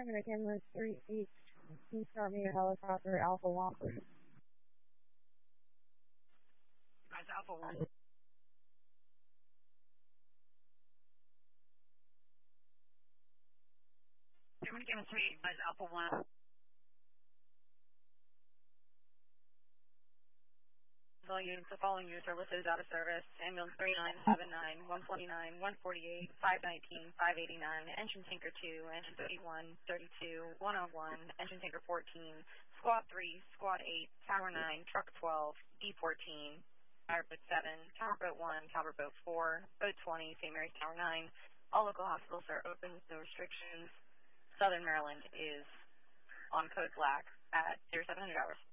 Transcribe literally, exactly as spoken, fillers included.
American was three eight. Please start me a helicopter Alpha one. Guys, Alpha one. German Gamma three, guys, Alpha one. All units, the following units are listed as out of service. Ambulance three nine seven nine, one forty-nine, one forty-eight, five nineteen, five eighty-nine, Engine Tanker two, Engine thirty-one, thirty-two, one oh one, Engine Tanker fourteen, Squad three, Squad eight, Tower nine, Truck twelve, D fourteen, Tower Boat seven, Tower Boat one, Tower Boat four, Boat twenty, Saint Mary's Tower nine. All local hospitals are open, no restrictions. Southern Maryland is on code black at zero seven hundred hours.